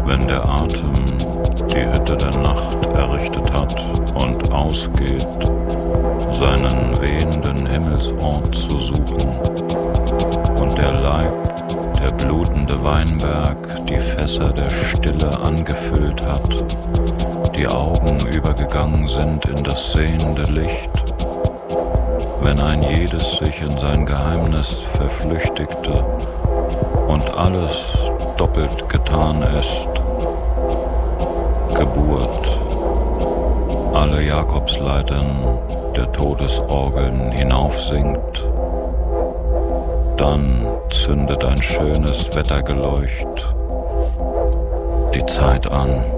Wenn der Atem die Hütte der Nacht errichtet hat und ausgeht, seinen wehenden Himmelsort zu suchen, und der Leib, der blutende Weinberg, die Fässer der Stille angefüllt hat, die Augen übergegangen sind in das sehende Licht, wenn ein jedes sich in sein Geheimnis verflüchtigte und alles doppelt getan ist, Geburt, alle Jakobsleitern der Todesorgeln hinaufsinkt, dann zündet ein schönes Wettergeleucht die Zeit an.